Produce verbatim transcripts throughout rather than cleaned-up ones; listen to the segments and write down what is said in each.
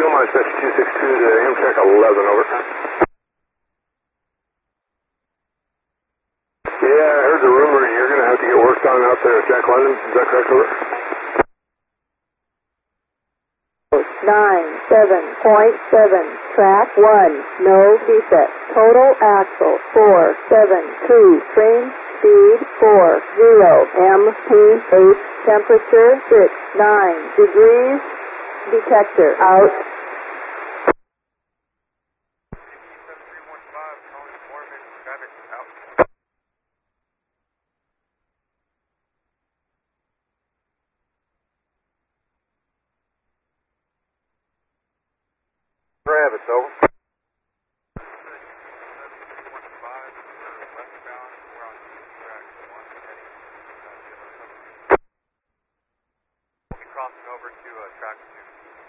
fuel mileage fifty-two sixty-two to Amtrak eleven, over. Yeah, I heard the rumor you're going to have to get work done out there at Jack London. Is that correct, over? nine seven point seven, track one, no defect. Total axle four seven two, train speed four zero, M P eight, temperature six nine degrees, detector out. Travis, over. We'll be crossing over to uh, track two.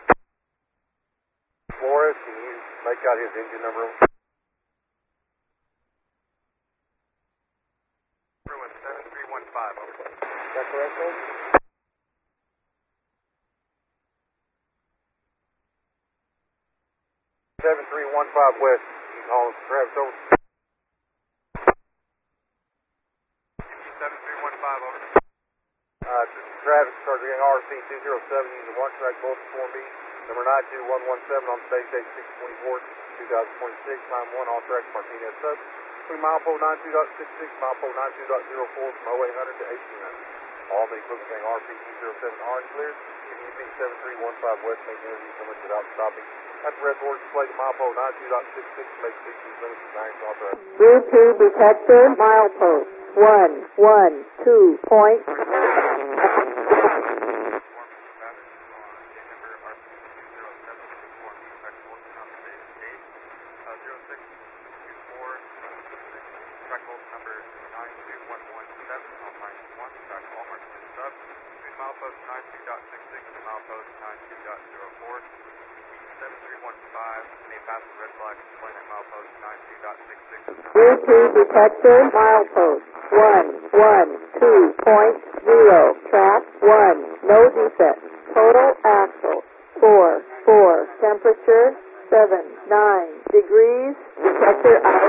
Flores, can you make out his engine number? seven three one five, over. Is that correct, over? seven three one five West, you can call us Travis, over. seven three one five, over. Uh, this is Travis, Sergeant R C two zero seven, using one track bulletin form B, number nine two one one seven on stage date six twenty-four, two thousand twenty-six, time one, all tracks Martinez Sub, between milepole ninety-two point six six, milepole ninety-two point zero four from oh eight hundred to eighteen hundred. All the equipment saying R P two zero seven orange clear, if you see seven three one five West, make interview coming without stopping. At the red board display, the milepole ninety-two point six six, make sixteen minutes and nine authorized. Route two detector, milepost one one two point. Milepost ninety-two point six six and milepost ninety-two point zero four. seven three one five may pass the red flag displaying at milepost ninety-two point six six. Route two detector, milepost one one two point zero, track one, no defect. Total axle four four, temperature seven nine degrees, detector out.